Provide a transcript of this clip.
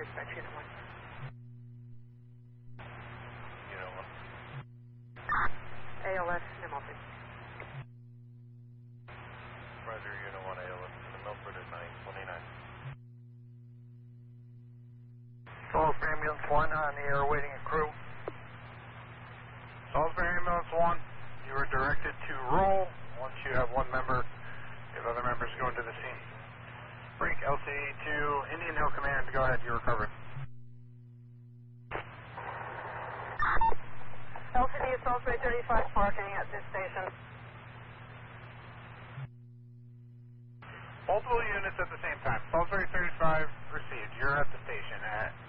Roger, Unit 1. Unit 1. ALS, Milford. Roger, Unit 1, ALS to the Milford at 929. Salisbury Ambulance 1 on the air waiting a crew. Salisbury Ambulance 1, you are directed to roll. Once you have one member, you have other members going to the scene. Break LCD to Indian Hill Command. Go ahead, you're recovered. LCD is Salisbury 35 parking at this station. Multiple units at the same time. Salisbury 35 received. You're at the station at